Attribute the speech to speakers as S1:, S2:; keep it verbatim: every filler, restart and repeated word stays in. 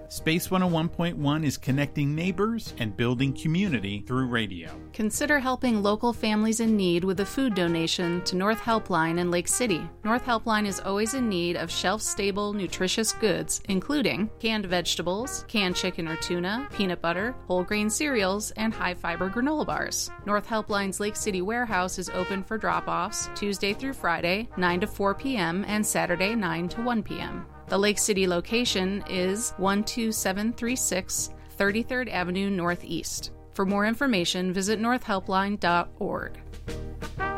S1: Space one oh one point one is connecting neighbors and building community through radio.
S2: Consider helping local families in need with a food donation to North Helpline in Lake City. North Helpline is always in need of shelf-stable, nutritious goods, including canned vegetables, canned chicken or tuna, peanut butter, whole grain cereals, and high-fiber granola bars. North Helpline's Lake City warehouse is open for drop-offs Tuesday through Friday, nine to four p.m., and Saturday, nine to one p.m. The Lake City location is one two seven three six thirty-third Avenue Northeast. For more information, visit north helpline dot org.